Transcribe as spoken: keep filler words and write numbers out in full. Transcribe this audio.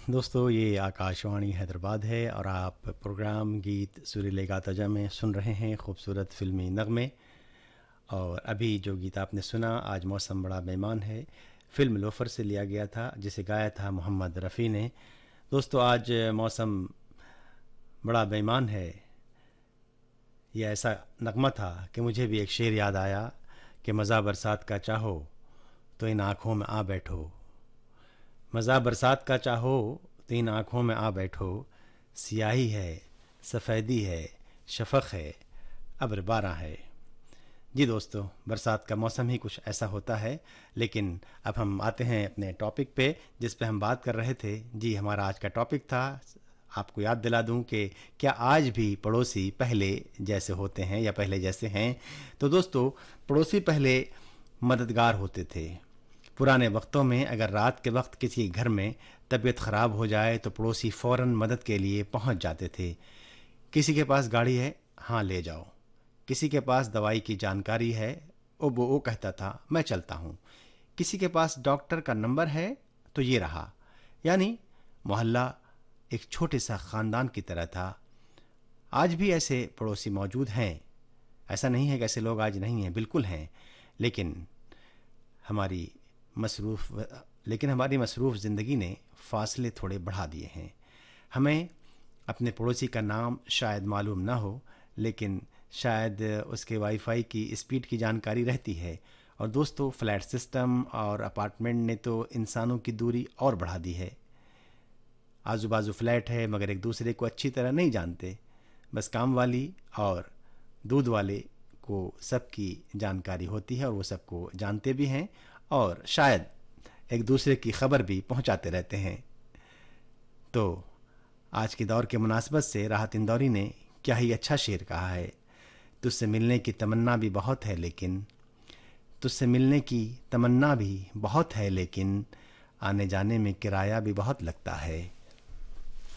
दोस्तों, ये आकाशवाणी हैदराबाद है और आप प्रोग्राम गीत सुरीले गाताजा में सुन रहे हैं खूबसूरत फिल्मी नगमे। और अभी जो गीत आपने सुना, आज मौसम बड़ा मेहमान है, फिल्म लोफर से लिया गया था, जिसे गाया था मोहम्मद रफ़ी ने। दोस्तों, आज मौसम बड़ा बेईमान है। यह ऐसा नगमा था कि मुझे भी एक शेर याद आया कि मज़ा बरसात का चाहो तो इन आँखों में आ बैठो। मज़ा बरसात का चाहो तो इन आँखों में आ बैठो। सियाही है, सफ़ेदी है, शफ़क़ है, अब्र बारां है। जी दोस्तों, बरसात का मौसम ही कुछ ऐसा होता है। लेकिन अब हम आते हैं अपने टॉपिक पे, जिस पे हम बात कर रहे थे। जी, हमारा आज का टॉपिक था, आपको याद दिला दूं कि क्या आज भी पड़ोसी पहले जैसे होते हैं या पहले जैसे हैं। तो दोस्तों, पड़ोसी पहले मददगार होते थे। पुराने वक्तों में अगर रात के वक्त किसी घर में तबीयत ख़राब हो जाए तो पड़ोसी फ़ौरन मदद के लिए पहुंच जाते थे। किसी के पास गाड़ी है, हाँ ले जाओ। किसी के पास दवाई की जानकारी है, ओ वो वो कहता था मैं चलता हूँ। किसी के पास डॉक्टर का नंबर है तो ये रहा। यानी मोहल्ला एक छोटे सा ख़ानदान की तरह था। आज भी ऐसे पड़ोसी मौजूद हैं। ऐसा नहीं है कि ऐसे लोग आज नहीं हैं, बिल्कुल हैं। लेकिन हमारी मसरूफ़ लेकिन हमारी मसरूफ़ ज़िंदगी ने फ़ासले थोड़े बढ़ा दिए हैं। हमें अपने पड़ोसी का नाम शायद मालूम ना हो, लेकिन शायद उसके वाईफाई की स्पीड की जानकारी रहती है। और दोस्तों, फ्लैट सिस्टम और अपार्टमेंट ने तो इंसानों की दूरी और बढ़ा दी है। आजू बाजू फ्लैट है मगर एक दूसरे को अच्छी तरह नहीं जानते। बस काम वाली और दूध वाले को सबकी जानकारी होती है और वो सबको जानते भी हैं और शायद एक दूसरे की खबर भी पहुंचाते रहते हैं। तो आज के दौर के मुनासबत से राहत इंदौरी ने क्या ही अच्छा शेर कहा है। तुझसे मिलने की तमन्ना भी बहुत है लेकिन तुझसे मिलने की तमन्ना भी बहुत है लेकिन आने जाने में किराया भी बहुत लगता है।